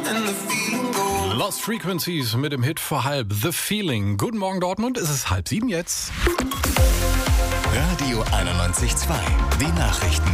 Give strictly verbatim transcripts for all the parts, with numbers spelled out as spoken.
Lost Frequencies mit dem Hit vor halb, The Feeling. Guten Morgen Dortmund, es ist halb sieben jetzt. Radio einundneunzig Komma zwei, die Nachrichten.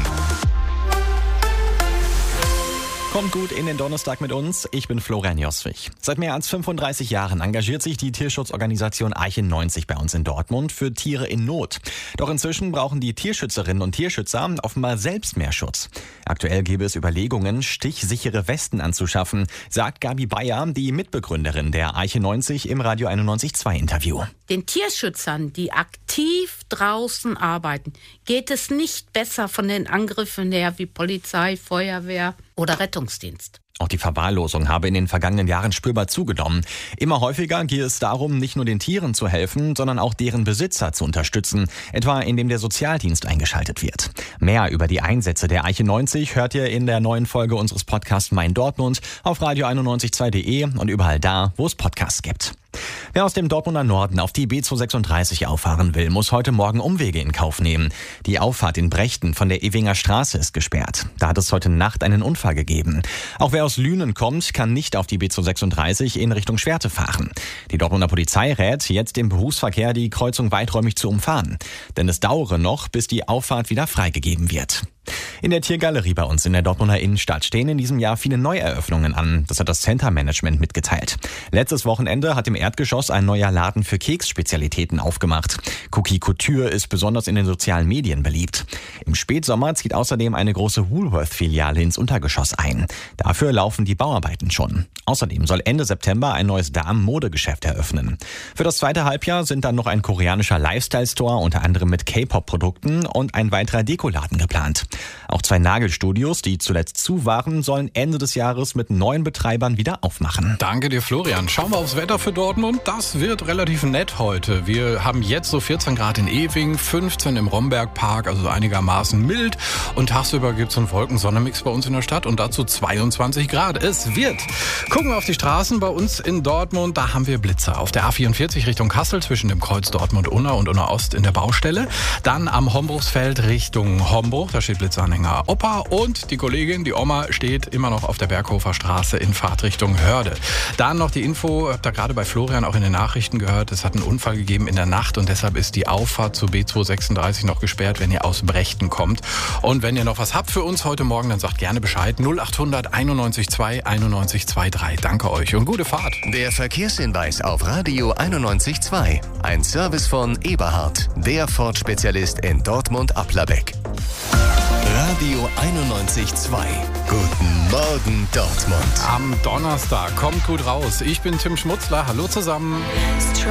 Kommt gut in den Donnerstag mit uns. Ich bin Florian Joswig. Seit mehr als fünfunddreißig Jahren engagiert sich die Tierschutzorganisation Eiche neunzig bei uns in Dortmund für Tiere in Not. Doch inzwischen brauchen die Tierschützerinnen und Tierschützer offenbar selbst mehr Schutz. Aktuell gäbe es Überlegungen, stichsichere Westen anzuschaffen, sagt Gabi Bayer, die Mitbegründerin der Eiche neunzig im Radio einundneunzig Komma zwei Interview. Den Tierschützern, die aktiv draußen arbeiten, geht es nicht besser von den Angriffen her wie Polizei, Feuerwehr oder Rettungsdienst. Auch die Verwahrlosung habe in den vergangenen Jahren spürbar zugenommen. Immer häufiger gehe es darum, nicht nur den Tieren zu helfen, sondern auch deren Besitzer zu unterstützen, etwa indem der Sozialdienst eingeschaltet wird. Mehr über die Einsätze der Eiche neunzig hört ihr in der neuen Folge unseres Podcasts Mein Dortmund auf radio einundneunzig Komma zwei punkt de und überall da, wo es Podcasts gibt. Wer aus dem Dortmunder Norden auf die B zweihundertsechsunddreißig auffahren will, muss heute Morgen Umwege in Kauf nehmen. Die Auffahrt in Brechten von der Ewinger Straße ist gesperrt. Da hat es heute Nacht einen Unfall gegeben. Auch wer aus Lünen kommt, kann nicht auf die B zweihundertsechsunddreißig in Richtung Schwerte fahren. Die Dortmunder Polizei rät, jetzt im Berufsverkehr die Kreuzung weiträumig zu umfahren. Denn es dauere noch, bis die Auffahrt wieder freigegeben wird. In der Tiergalerie bei uns in der Dortmunder Innenstadt stehen in diesem Jahr viele Neueröffnungen an. Das hat das Center Management mitgeteilt. Letztes Wochenende hat im Erdgeschoss ein neuer Laden für Keksspezialitäten aufgemacht. Cookie Couture ist besonders in den sozialen Medien beliebt. Im Spätsommer zieht außerdem eine große Woolworth-Filiale ins Untergeschoss ein. Dafür laufen die Bauarbeiten schon. Außerdem soll Ende September ein neues Damen-Modegeschäft eröffnen. Für das zweite Halbjahr sind dann noch ein koreanischer Lifestyle-Store, unter anderem mit K-Pop-Produkten, und ein weiterer Dekoladen geplant. Auch zwei Nagelstudios, die zuletzt zu waren, sollen Ende des Jahres mit neuen Betreibern wieder aufmachen. Danke dir, Florian. Schauen wir aufs Wetter für Dortmund. Das wird relativ nett heute. Wir haben jetzt so vierzehn Grad in Ewing, fünfzehn im Rombergpark, also einigermaßen mild. Und tagsüber gibt es einen Wolken-Sonne-Mix bei uns in der Stadt und dazu zweiundzwanzig Grad. Es wird. Gucken wir auf die Straßen bei uns in Dortmund. Da haben wir Blitzer. Auf der A vierundvierzig Richtung Kassel zwischen dem Kreuz Dortmund-Unna und Unna-Ost in der Baustelle. Dann am Hombruchsfeld Richtung Hombruch. Da steht Blitzanhänger Opa, und die Kollegin, die Oma, steht immer noch auf der Berghofer Straße in Fahrtrichtung Hörde. Dann noch die Info, habt ihr gerade bei Florian auch in den Nachrichten gehört, es hat einen Unfall gegeben in der Nacht und deshalb ist die Auffahrt zu B zweihundertsechsunddreißig noch gesperrt, wenn ihr aus Brechten kommt. Und wenn ihr noch was habt für uns heute Morgen, dann sagt gerne Bescheid. null achthundert einundneunzig zwei einundneunzig zwei drei. Danke euch und gute Fahrt. Der Verkehrshinweis auf Radio einundneunzig Komma zwei. Ein Service von Eberhard, der Ford-Spezialist in Dortmund-Applerbeck. Radio einundneunzig Komma zwei. Guten Morgen Dortmund. Am Donnerstag kommt gut raus. Ich bin Tim Schmutzler. Hallo zusammen.